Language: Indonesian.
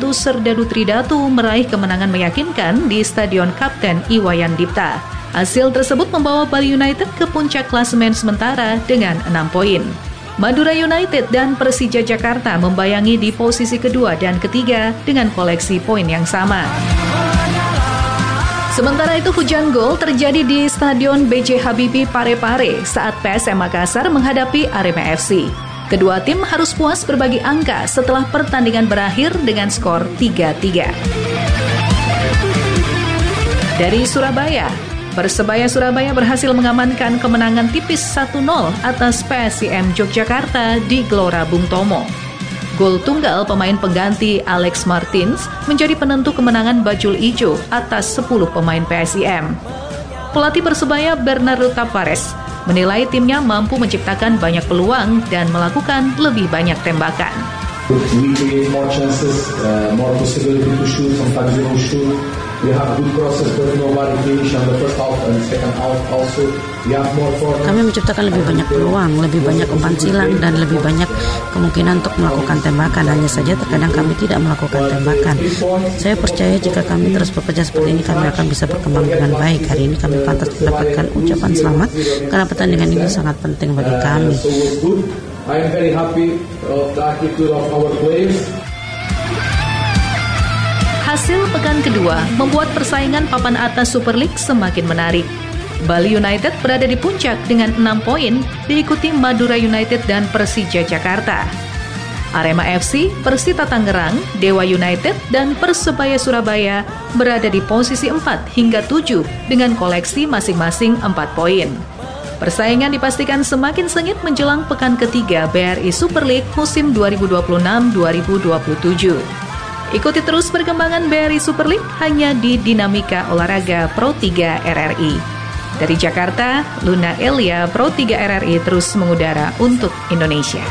membantu Serdadu Tridatu meraih kemenangan meyakinkan di Stadion Kapten Iwayan Dipta. Hasil tersebut membawa Bali United ke puncak klasemen sementara dengan 6 poin. Madura United dan Persija Jakarta membayangi di posisi kedua dan ketiga dengan koleksi poin yang sama. Sementara itu hujan gol terjadi di Stadion B.J. Habibie Parepare saat PSM Makassar menghadapi Arema FC. Kedua tim harus puas berbagi angka setelah pertandingan berakhir dengan skor 3-3. Dari Surabaya, Persebaya Surabaya berhasil mengamankan kemenangan tipis 1-0 atas PSIM Yogyakarta di Gelora Bung Tomo. Gol tunggal pemain pengganti Alex Martins menjadi penentu kemenangan Bajul Ijo atas 10 pemain PSIM. Pelatih Persebaya Bernardo Tavares menilai timnya mampu menciptakan banyak peluang dan melakukan lebih banyak tembakan. We create more chances, more possibility to shoot, sometimes we don't shoot. We have good process, but nobody finish on the first half and second half also. We have more forward. Kami menciptakan lebih banyak peluang, lebih banyak umpan silang, dan lebih banyak kemungkinan untuk melakukan tembakan. Hanya saja terkadang kami tidak melakukan tembakan. Saya percaya jika kami terus bekerja seperti ini, kami akan bisa berkembang dengan baik. Hari ini kami pantas mendapatkan ucapan selamat karena pertandingan ini sangat penting bagi kami. I am very happy of the attitude of our players. Hasil pekan kedua membuat persaingan papan atas Super League semakin menarik. Bali United berada di puncak dengan 6 poin, diikuti Madura United dan Persija Jakarta. Arema FC, Persita Tangerang, Dewa United, dan Persebaya Surabaya berada di posisi 4 hingga 7 dengan koleksi masing-masing 4 poin. Persaingan dipastikan semakin sengit menjelang pekan ketiga BRI Super League musim 2026-2027. Ikuti terus perkembangan BRI Super League hanya di Dinamika Olahraga Pro 3 RRI. Dari Jakarta, Luna Elia, Pro 3 RRI terus mengudara untuk Indonesia.